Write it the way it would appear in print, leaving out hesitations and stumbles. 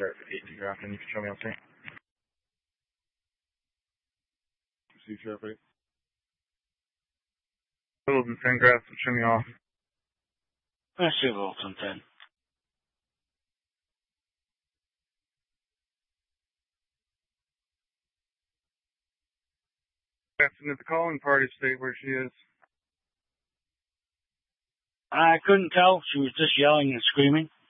Sheriff 8 Grafton. You can show me on screen. See Sheriff 8. Littleton 10 Grafton, show me off. I see Littleton 10. Grafton, did the calling party state where she is? I couldn't tell. She was just yelling and screaming.